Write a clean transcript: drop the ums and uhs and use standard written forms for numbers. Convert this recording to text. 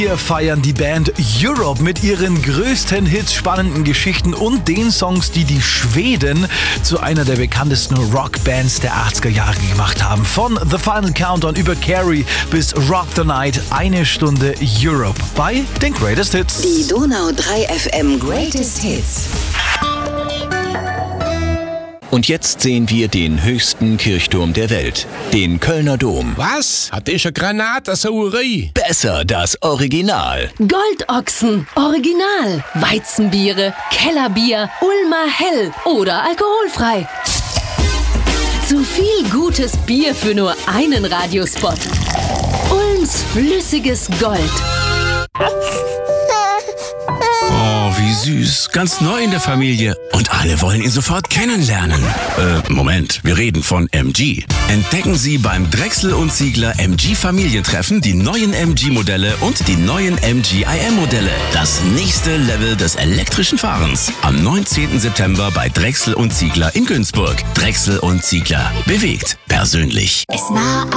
Wir feiern die Band Europe mit ihren größten Hits, spannenden Geschichten und den Songs, die die Schweden zu einer der bekanntesten Rockbands der 80er Jahre gemacht haben. Von The Final Countdown über Carrie bis Rock the Night, 1 Stunde Europe bei den Greatest Hits. Die Donau 3 FM Greatest Hits. Und jetzt sehen wir den höchsten Kirchturm der Welt, den Kölner Dom. Was? Hat ich eine Granatensauerei? Besser das Original. Goldochsen, Original, Weizenbiere, Kellerbier, Ulmer Hell oder alkoholfrei. Zu viel gutes Bier für nur einen Radiospot. Ulms flüssiges Gold. Oh, wie süß. Ganz neu in der Familie. Und alle wollen ihn sofort kennenlernen. Moment, wir reden von MG. Entdecken Sie beim Drechsel und Ziegler MG Familientreffen die neuen MG-Modelle und die neuen MG IM-Modelle. Das nächste Level des elektrischen Fahrens. Am 19. September bei Drechsel und Ziegler in Günzburg. Drechsel und Ziegler. Bewegt persönlich.